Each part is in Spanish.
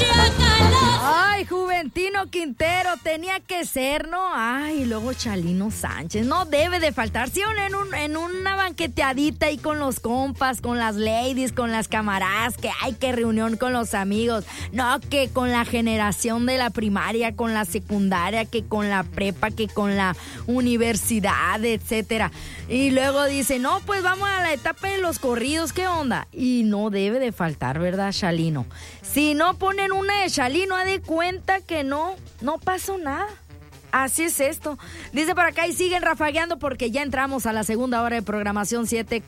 Ay, Juventino Quintero, tenía que ser, ¿no? Ay, y luego Chalino Sánchez, no debe de faltar. Sí, en una banqueteadita ahí con los compas, con las ladies, con las camaradas, que hay que reunión con los amigos. No, que con la generación de la primaria, con la secundaria, que con la prepa, que con la universidad, etcétera. Y luego dice, no, pues vamos a la etapa de los corridos, ¿qué onda? Y no debe de faltar, ¿verdad, Chalino? Si no ponen una de Chalino, haz de cuenta que no pasó nada. Así es esto. Dice por acá y siguen rafagueando porque ya entramos a la segunda hora de programación,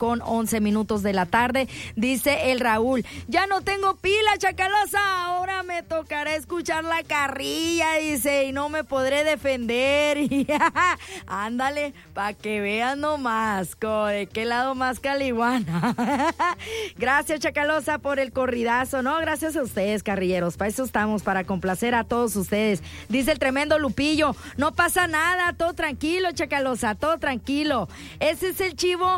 7:11 de la tarde. Dice el Raúl, ya no tengo pila, Chacalosa, ahora me tocará escuchar la carrilla, dice, y no me podré defender. Ándale, pa' que vean nomás, de qué lado más caliguana. Gracias, Chacalosa, por el corridazo, ¿no? Gracias a ustedes, carrilleros, para eso estamos, para complacer a todos ustedes. Dice el tremendo Lupillo, no pasa nada, todo tranquilo, Chacalosa, todo tranquilo. Ese es el chivo,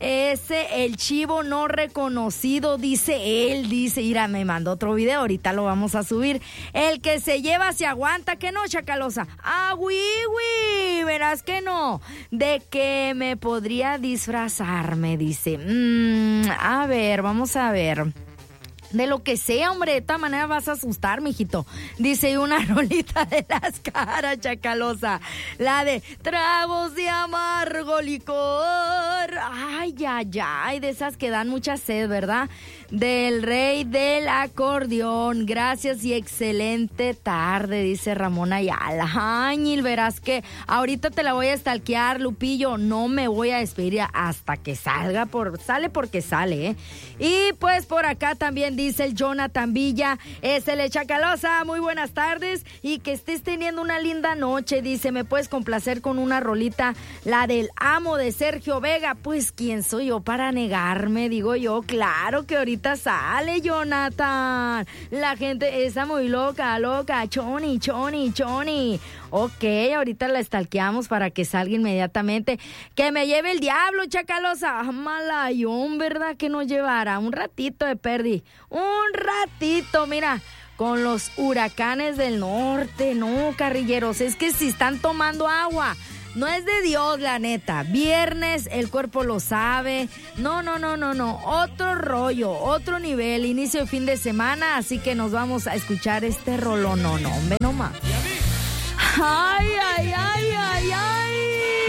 el chivo no reconocido, dice él, dice, mira, me mandó otro video, ahorita lo vamos a subir. El que se lleva se aguanta, ¿que no, Chacalosa? Ah, oui, verás que no. De que me podría disfrazarme, dice. A ver, vamos a ver. De lo que sea, hombre, de todas maneras vas a asustar, mijito. Dice una rolita de las caras, Chacalosa. La de tragos de amargo licor. Ay, de esas que dan mucha sed, ¿verdad? Del rey del acordeón. Gracias y excelente tarde, dice Ramón Ayala. Ay, verás que ahorita te la voy a stalkear, Lupillo. No me voy a despedir hasta que salga. Sale porque sale, ¿eh? Y pues por acá también dice el Jonathan Villa, Chacalosa, muy buenas tardes y que estés teniendo una linda noche, dice, ¿me puedes complacer con una rolita, la del amo de Sergio Vega? Pues, ¿quién soy yo para negarme? Digo yo, claro que ahorita sale, Jonathan. La gente está muy loca, choni. Ok, ahorita la stalkeamos para que salga inmediatamente. Que me lleve el diablo, Chacalosa. Malayón, ¿verdad? Que nos llevará un ratito de perdi. Un ratito, mira, con los huracanes del norte. No, carrilleros, es que si están tomando agua, no es de Dios, la neta. Viernes, el cuerpo lo sabe. No. Otro rollo, otro nivel, inicio de fin de semana, así que nos vamos a escuchar este rolón. No, hombre, no más. Ay.